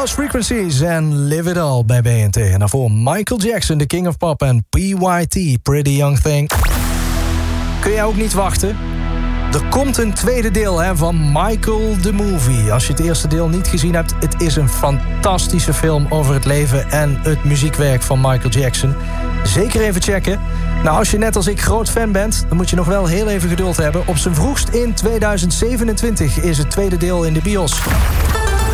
Lost Frequencies en Live It All bij BNT. En daarvoor Michael Jackson, The King of Pop en PYT, Pretty Young Thing. Kun jij ook niet wachten? Er komt een tweede deel van Michael the Movie. Als je het eerste deel niet gezien hebt, het is een fantastische film over het leven en het muziekwerk van Michael Jackson. Zeker even checken. Nou, als je net als ik groot fan bent, dan moet je nog wel heel even geduld hebben. Op zijn vroegst in 2027 is het tweede deel in de bios.